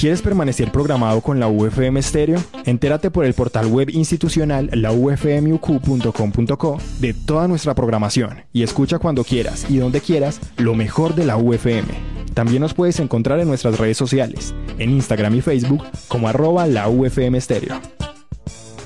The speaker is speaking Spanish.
¿Quieres permanecer programado con la UFM Stereo? Entérate por el portal web institucional laufmuq.com.co de toda nuestra programación y escucha cuando quieras y donde quieras lo mejor de la UFM. También nos puedes encontrar en nuestras redes sociales, en Instagram y Facebook como @laufmstereo.